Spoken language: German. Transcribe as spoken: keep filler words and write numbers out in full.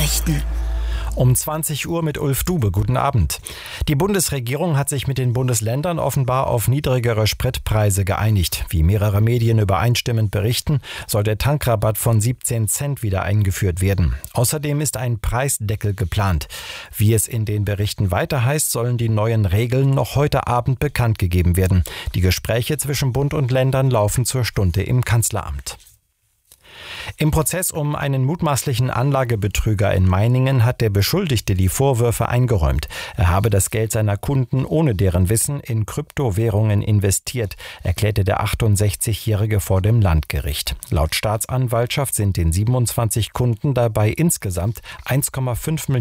Nachrichten. Um zwanzig Uhr mit Ulf Dube. Guten Abend. Die Bundesregierung hat sich mit den Bundesländern offenbar auf niedrigere Spritpreise geeinigt. Wie mehrere Medien übereinstimmend berichten, soll der Tankrabatt von siebzehn Cent wieder eingeführt werden. Außerdem ist ein Preisdeckel geplant. Wie es in den Berichten weiter heißt, sollen die neuen Regeln noch heute Abend bekannt gegeben werden. Die Gespräche zwischen Bund und Ländern laufen zur Stunde im Kanzleramt. Im Prozess um einen mutmaßlichen Anlagebetrüger in Meiningen hat der Beschuldigte die Vorwürfe eingeräumt. Er habe das Geld seiner Kunden ohne deren Wissen in Kryptowährungen investiert, erklärte der achtundsechzigjährige vor dem Landgericht. Laut Staatsanwaltschaft sind den siebenundzwanzig Kunden dabei insgesamt eins Komma fünf Millionen